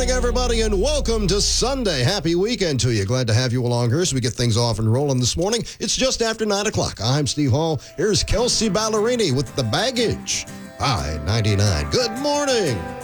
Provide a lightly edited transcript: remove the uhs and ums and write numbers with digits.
Morning, everybody, and welcome to Sunday. Happy weekend to you. Glad to have you along here as we get things off and rolling this morning. It's just after 9 o'clock. I'm Steve Hall. Here's Kelsey Ballerini with The Baggage. I-99. Good morning.